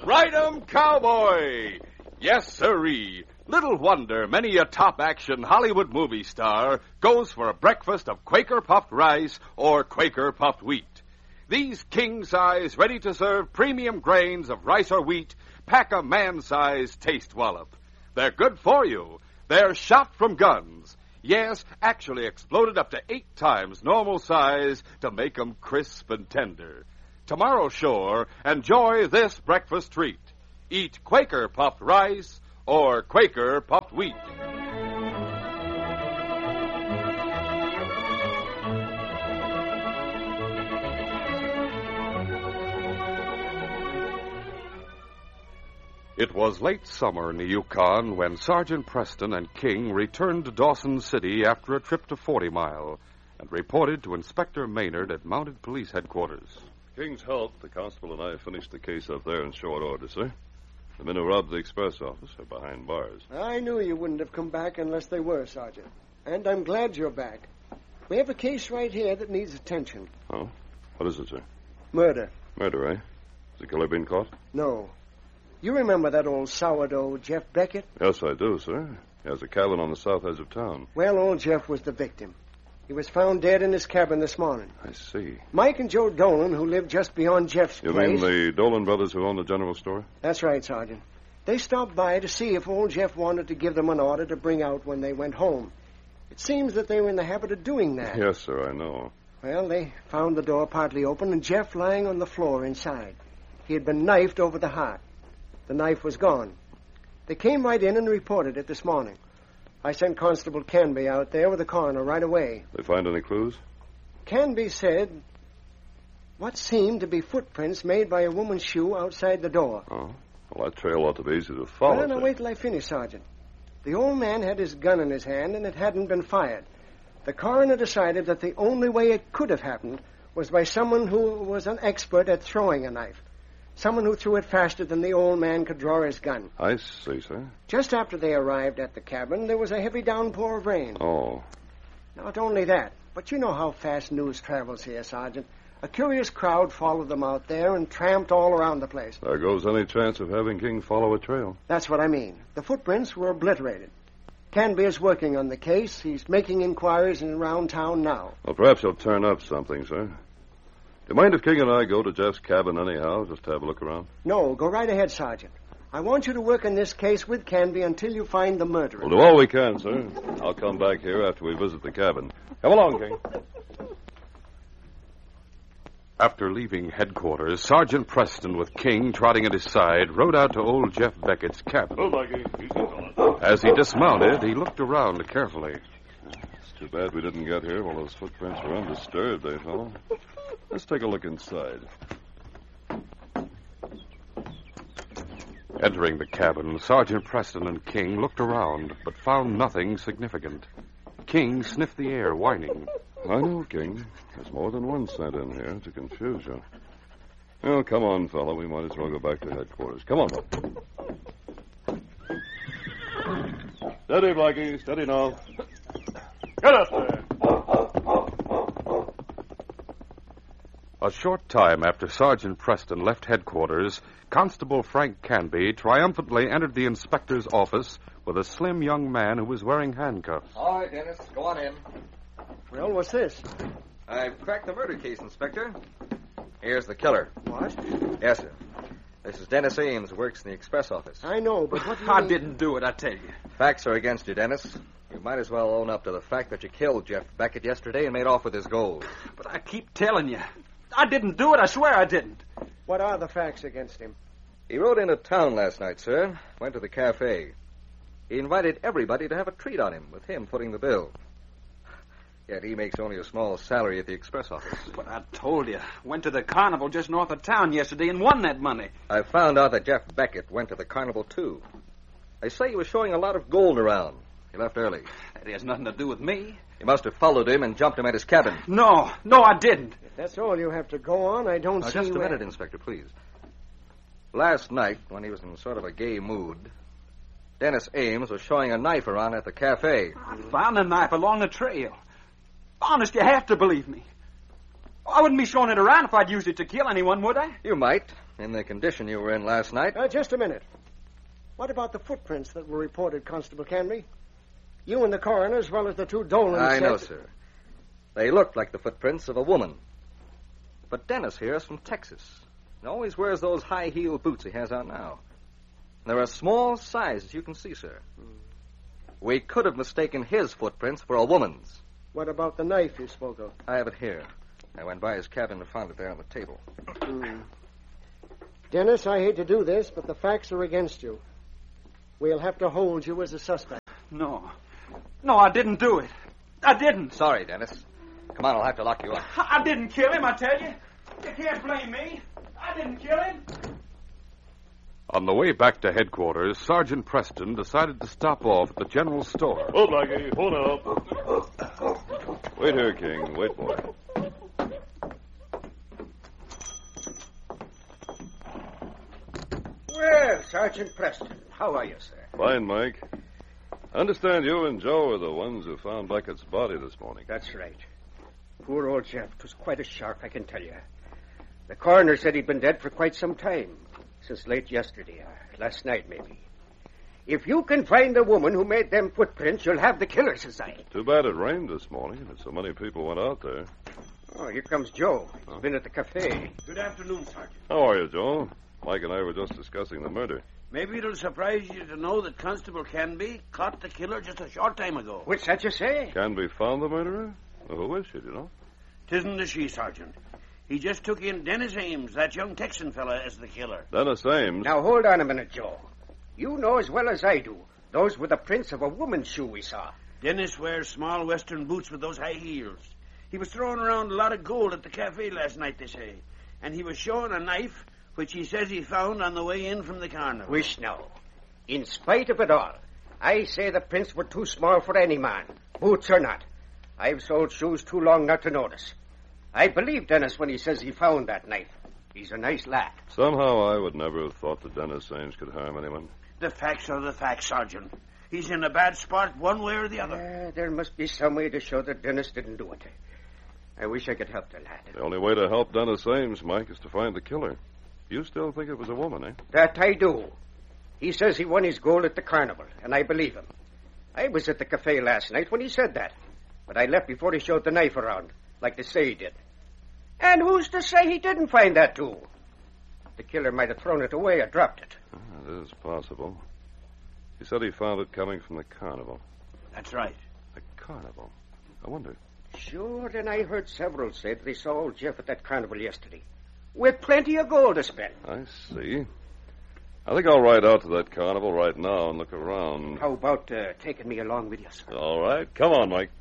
Ride 'em, cowboy! Yes, sirree. Little wonder many a top-action Hollywood movie star goes for a breakfast of Quaker puffed rice or Quaker puffed wheat. These king-size, ready-to-serve premium grains of rice or wheat pack a man-sized taste wallop. They're good for you. They're shot from guns. Yes, actually exploded up to 8 times normal size to make 'em crisp and tender. Tomorrow, sure, enjoy this breakfast treat. Eat Quaker puffed rice or Quaker puffed wheat. It was late summer in the Yukon when Sergeant Preston and King returned to Dawson City after a trip to 40 Mile and reported to Inspector Maynard at Mounted Police Headquarters. King's help, the constable and I finished the case up there in short order, sir. The men who robbed the express office are behind bars. I knew you wouldn't have come back unless they were, Sergeant. And I'm glad you're back. We have a case right here that needs attention. Oh? What is it, sir? Murder. Murder, eh? Has the killer been caught? No. You remember that old sourdough, Jeff Beckett? Yes, I do, sir. He has a cabin on the south edge of town. Well, old Jeff was the victim. He was found dead in his cabin this morning. I see. Mike and Joe Dolan, who lived just beyond Jeff's You place... mean the Dolan brothers who own the general store? That's right, Sergeant. They stopped by to see if old Jeff wanted to give them an order to bring out when they went home. It seems that they were in the habit of doing that. Yes, sir, I know. Well, they found the door partly open and Jeff lying on the floor inside. He had been knifed over the heart. The knife was gone. They came right in and reported it this morning. I sent Constable Canby out there with the coroner right away. They find any clues? Canby said what seemed to be footprints made by a woman's shoe outside the door. Oh? Well, that trail ought to be easy to follow. Well, now, wait till I finish, Sergeant. The old man had his gun in his hand, and it hadn't been fired. The coroner decided that the only way it could have happened was by someone who was an expert at throwing a knife. Someone who threw it faster than the old man could draw his gun. I see, sir. Just after they arrived at the cabin, there was a heavy downpour of rain. Oh. Not only that, but you know how fast news travels here, Sergeant. A curious crowd followed them out there and tramped all around the place. There goes any chance of having King follow a trail. That's what I mean. The footprints were obliterated. Canby is working on the case. He's making inquiries around town now. Well, perhaps he'll turn up something, sir. Do you mind if King and I go to Jeff's cabin anyhow, just to have a look around? No, go right ahead, Sergeant. I want you to work on this case with Canby until you find the murderer. We'll do all we can, sir. I'll come back here after we visit the cabin. Come along, King. After leaving headquarters, Sergeant Preston, with King trotting at his side, rode out to old Jeff Beckett's cabin. Oh, Mikey. Easy, fella. As he dismounted, he looked around carefully. It's too bad we didn't get here while those footprints were undisturbed, eh, fellow? Let's take a look inside. Entering the cabin, Sergeant Preston and King looked around, but found nothing significant. King sniffed the air, whining. I know, King. There's more than one scent in here to confuse you. Well, come on, fella. We might as well go back to headquarters. Come on. Steady, Blackie. Steady now. Get up there. A short time after Sergeant Preston left headquarters, Constable Frank Canby triumphantly entered the inspector's office with a slim young man who was wearing handcuffs. All right, Dennis, go on in. Well, what's this? I've cracked the murder case, Inspector. Here's the killer. What? Yes, sir. This is Dennis Ames, who works in the express office. I know, but what do you I mean? didn't do it, I tell you. Facts are against you, Dennis. You might as well own up to the fact that you killed Jeff Beckett yesterday and made off with his gold. But I keep telling you. I didn't do it. I swear I didn't. What are the facts against him? He rode into town last night, sir. Went to the cafe. He invited everybody to have a treat on him, with him footing the bill. Yet he makes only a small salary at the express office. But I told you. Went to the carnival just north of town yesterday and won that money. I found out that Jeff Beckett went to the carnival, too. They say he was showing a lot of gold around. He left early. That has nothing to do with me. You must have followed him and jumped him at his cabin. No, I didn't. If that's all you have to go on, I don't see Just a where... minute, Inspector, please. Last night, when he was in sort of a gay mood, Dennis Ames was showing a knife around at the cafe. I found a knife along the trail. Honest, you have to believe me. I wouldn't be showing it around if I'd used it to kill anyone, would I? You might, in the condition you were in last night. Just a minute. What about the footprints that were reported, Constable Canby? You and the coroner, as well as the two Dolans I said... know, sir. They looked like the footprints of a woman. But Dennis here is from Texas. He always wears those high-heel boots he has on now. They're a small size, as you can see, sir. We could have mistaken his footprints for a woman's. What about the knife you spoke of? I have it here. I went by his cabin and found it there on the table. Dennis, I hate to do this, but the facts are against you. We'll have to hold you as a suspect. No, I didn't do it. I didn't. Sorry, Dennis. Come on, I'll have to lock you up. I didn't kill him, I tell you. You can't blame me. I didn't kill him. On the way back to headquarters, Sergeant Preston decided to stop off at the general store. Oh, Blackie, hold up. Wait here, King. Wait, boy. Well, Sergeant Preston, how are you, sir? Fine, Mike. I understand you and Joe are the ones who found Beckett's body this morning. That's right. Poor old Jeff. It was quite a shock, I can tell you. The coroner said he'd been dead for quite some time. Since late yesterday, or last night, maybe. If you can find the woman who made them footprints, you'll have the killer, says I. Too bad it rained this morning and so many people went out there. Oh, here comes Joe. He's been at the cafe. Good afternoon, Sergeant. How are you, Joe? Mike and I were just discussing the murder. Maybe it'll surprise you to know that Constable Canby caught the killer just a short time ago. What's that you say? Canby found the murderer? Well, who is she, do you know? 'Tisn't a she, Sergeant. He just took in Dennis Ames, that young Texan fella, as the killer. Dennis Ames. Now, hold on a minute, Joe. You know as well as I do, those were the prints of a woman's shoe we saw. Dennis wears small western boots with those high heels. He was throwing around a lot of gold at the cafe last night, they say. And he was showing a knife, which he says he found on the way in from the carnival. Wish now. In spite of it all, I say the prints were too small for any man, boots or not. I've sold shoes too long not to notice. I believe Dennis when he says he found that knife. He's a nice lad. Somehow I would never have thought that Dennis Ames could harm anyone. The facts are the facts, Sergeant. He's in a bad spot one way or the other. There must be some way to show that Dennis didn't do it. I wish I could help the lad. The only way to help Dennis Ames, Mike, is to find the killer. You still think it was a woman, eh? That I do. He says he won his gold at the carnival, and I believe him. I was at the cafe last night when he said that, but I left before he showed the knife around, like they say he did. And who's to say he didn't find that tool? The killer might have thrown it away or dropped it. It is possible. He said he found it coming from the carnival. That's right. The carnival? I wonder. Sure, and I heard several say that they saw old Jeff at that carnival yesterday, with plenty of gold to spend. I see. I think I'll ride out to that carnival right now and look around. How about taking me along with you, sir? All right. Come on, Mike.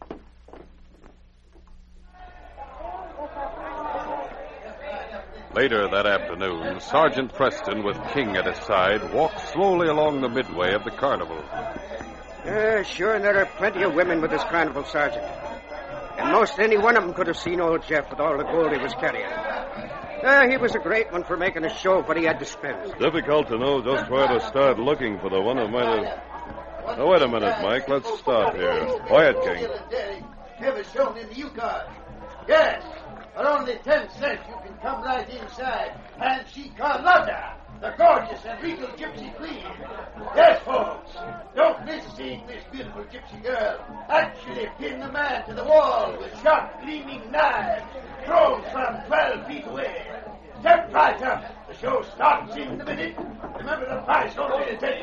Later that afternoon, Sergeant Preston, with King at his side, walked slowly along the midway of the carnival. Sure, and there are plenty of women with this carnival, Sergeant. And most any one of them could have seen old Jeff with all the gold he was carrying. He was a great one for making a show of what he had to spend. It's difficult to know just where to start looking for the one who might have... Now, wait a minute, Mike. Let's stop here. Quiet, King. Never shown in the Yukon. Yes, for only 10 cents you can come right inside and see Carlotta, the gorgeous and regal gypsy queen. Yes, folks, don't miss seeing this beautiful gypsy girl actually pin the man to the wall with sharp, gleaming knives thrown from 12 feet away. Step right up. The show starts in a minute. Remember the price only a day.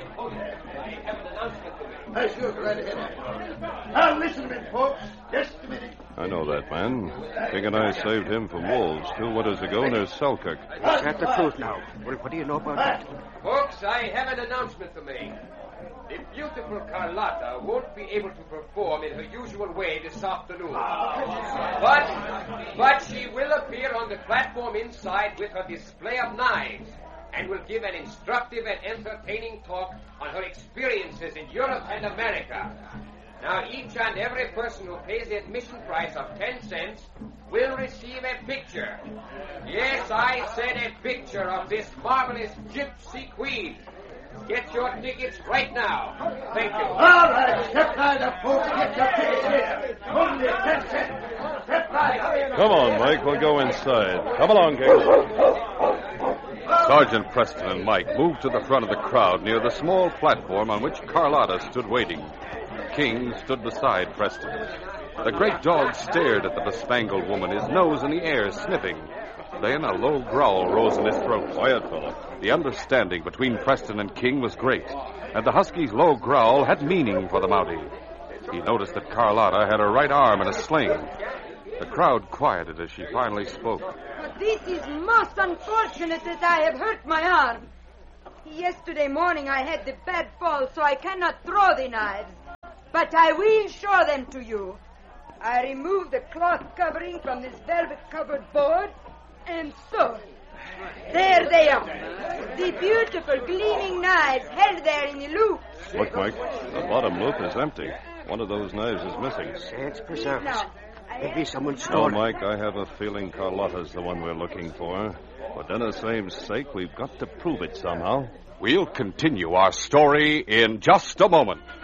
I sure go right ahead. Now listen a minute, folks. Just a minute. I know that man. King and I saved him from wolves 2 winters ago near Selkirk. Is that the truth now? Well, what do you know about that? Folks, I have an announcement to make. The beautiful Carlotta won't be able to perform in her usual way this afternoon. But she will appear on the platform inside with her display of knives and will give an instructive and entertaining talk on her experiences in Europe and America. Now, each and every person who pays the admission price of 10 cents will receive a picture. Yes, I said a picture of this marvelous gypsy queen. Get your tickets right now. Thank you. All right, step right up, folks. Get your tickets here. Only 10 cents. Step right up. Come on, Mike. We'll go inside. Come along, King. Sergeant Preston and Mike moved to the front of the crowd near the small platform on which Carlotta stood waiting. King stood beside Preston. The great dog stared at the bespangled woman, his nose in the air, sniffing. Then a low growl rose in his throat. Quiet, fellow. The understanding between Preston and King was great, and the husky's low growl had meaning for the Mountie. He noticed that Carlotta had her right arm in a sling. The crowd quieted as she finally spoke. This is most unfortunate that I have hurt my arm. Yesterday morning I had the bad fall, so I cannot throw the knives. But I will show them to you. I removed the cloth covering from this velvet-covered board, and so, there they are. The beautiful gleaming knives held there in the loop. Look, Mike. The bottom loop is empty. One of those knives is missing. Saints preserve us. Maybe someone No, stole it. Mike, I have a feeling Carlotta's the one we're looking for. For Dennis Ames' sake, we've got to prove it somehow. We'll continue our story in just a moment.